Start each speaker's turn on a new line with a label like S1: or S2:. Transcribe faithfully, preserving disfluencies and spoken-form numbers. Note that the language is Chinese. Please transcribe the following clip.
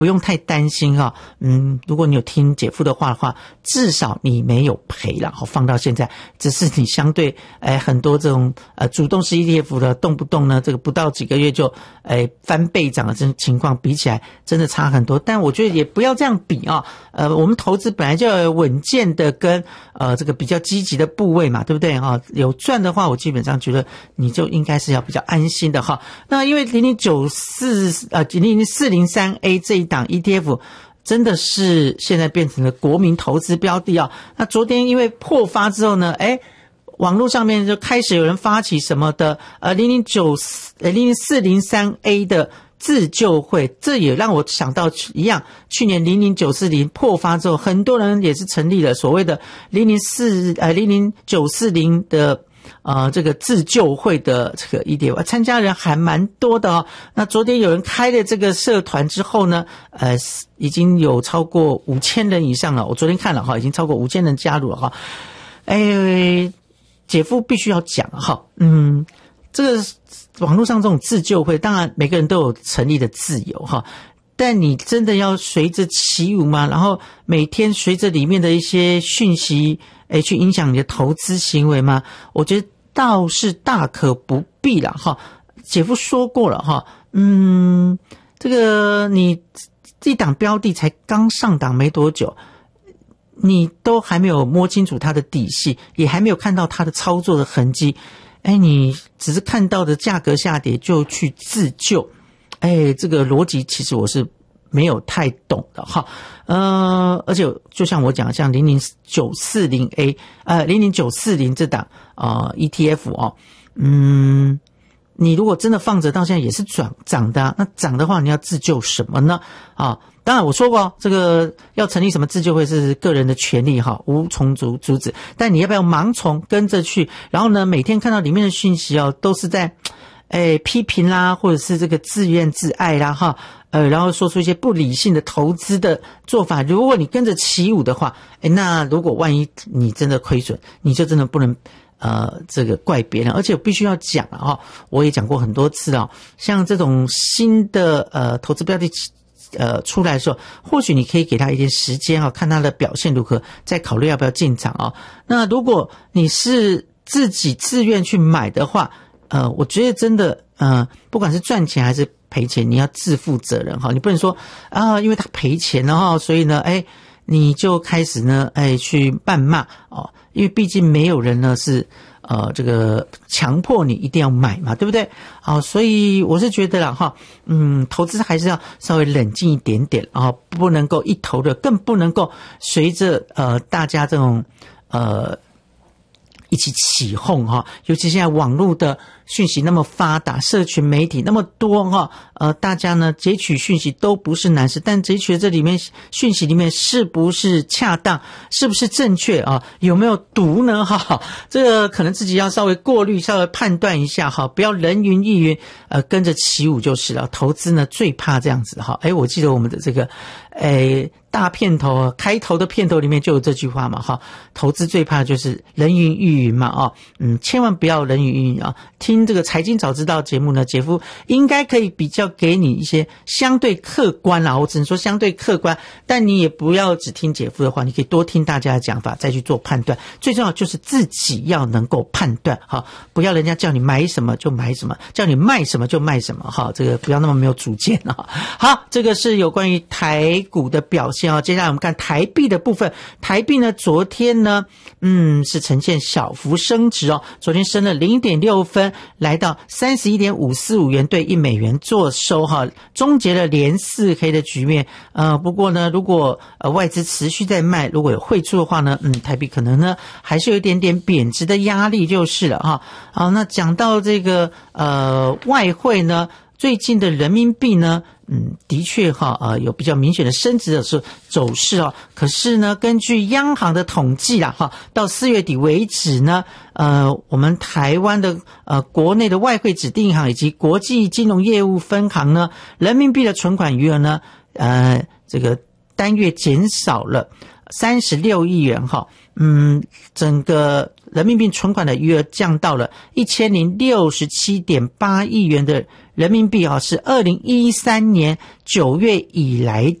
S1: 不用太担心哈、哦，嗯，如果你有听姐夫的话的话，至少你没有赔了，好，放到现在，只是你相对哎很多这种呃主动式 E T F 的动不动呢，这个不到几个月就哎翻倍涨的这种情况比起来，真的差很多。但我觉得也不要这样比啊、哦，呃，我们投资本来就要有稳健的跟呃这个比较积极的部位嘛，对不对哈、哦？有赚的话，我基本上觉得你就应该是要比较安心的哈。那因为零零九四呃零零四零三 A 这一档 E T F 真的是现在变成了国民投资标的啊。那昨天因为破发之后呢，诶网络上面就开始有人发起什么的呃零零九呃零零四零三 A 的自救会，这也让我想到一样，去年零零九四零破发之后，很多人也是成立了所谓的零零四呃零零九四零的呃，这个自救会的这个 E T F 参加人还蛮多的哦。那昨天有人开了这个社团之后呢，呃，已经有超过五千人以上了。我昨天看了哈，已经超过五千人加入了哈。哎，姐夫必须要讲哈，嗯，这个网络上这种自救会，当然每个人都有成立的自由哈。但你真的要随着起舞吗？然后每天随着里面的一些讯息，诶，去影响你的投资行为吗？我觉得倒是大可不必了哈。姐夫说过了哈，嗯，这个你这档标的才刚上档没多久，你都还没有摸清楚它的底细，也还没有看到它的操作的痕迹，诶，你只是看到的价格下跌就去自救。哎，这个逻辑其实我是没有太懂的哈，呃，而且就像我讲，像零零九四零 A， 呃，零零九四零这档呃 E T F 哦，嗯，你如果真的放着到现在也是涨涨的、啊，那涨的话你要自救什么呢？啊，当然我说过，这个要成立什么自救会是个人的权利哈，无从阻阻止，但你要不要盲从跟着去？然后呢，每天看到里面的讯息哦，都是在。哎，批评啦，或者是这个自怨自艾啦，哈，呃，然后说出一些不理性的投资的做法。如果你跟着起舞的话，哎，那如果万一你真的亏损，你就真的不能呃这个怪别人。而且我必须要讲了哈，我也讲过很多次啊，像这种新的呃投资标的呃出来的时候，或许你可以给他一点时间啊，看他的表现如何，再考虑要不要进场啊。那如果你是自己自愿去买的话，呃，我觉得真的，呃，不管是赚钱还是赔钱，你要自负责任哈。你不能说啊，因为他赔钱了哈，所以呢，哎，你就开始呢，哎，去谩骂哦。因为毕竟没有人呢是呃这个强迫你一定要买嘛，对不对？好、哦，所以我是觉得啦哈，嗯，投资还是要稍微冷静一点点啊、哦，不能够一头热，更不能够随着呃大家这种呃。一起起哄哈，尤其现在网络的讯息那么发达，社群媒体那么多哈，呃，大家呢截取讯息都不是难事，但截取的这里面讯息里面是不是恰当，是不是正确啊？有没有毒呢？哈，这个可能自己要稍微过滤，稍微判断一下哈，不要人云亦云，呃，跟着起舞就是了。投资呢最怕这样子哈，哎，我记得我们的这个，哎。大片头开头的片头里面就有这句话嘛哈，投资最怕就是人云亦云嘛啊，嗯，千万不要人云亦云啊。听这个财经早知道节目呢，姐夫应该可以比较给你一些相对客观啦，我只能说相对客观，但你也不要只听姐夫的话，你可以多听大家的讲法再去做判断。最重要就是自己要能够判断哈，不要人家叫你买什么就买什么，叫你卖什么就卖什么哈，这个不要那么没有主见啊。好，这个是有关于台股的表现。接下来我们看台币的部分，台币呢昨天呢嗯是呈现小幅升值哦，昨天升了 零点六分，来到 三十一点五四五元兑一美元做收哈，终结了连四 K 的局面。呃不过呢如果呃外资持续在卖，如果有汇出的话呢，嗯台币可能呢还是有一点点贬值的压力就是了哈。好，那讲到这个呃外汇呢，最近的人民币呢嗯，的确哈，呃，有比较明显的升值的是走势哦。可是呢，根据央行的统计啦，哈，到四月底为止呢，呃，我们台湾的呃国内的外汇指定银行以及国际金融业务分行呢，人民币的存款余额呢，呃，这个单月减少了三十六亿元哈。嗯，整个人民币存款的余额降到了一千零六十七点八亿元的人民币啊，是二零一三年九月以来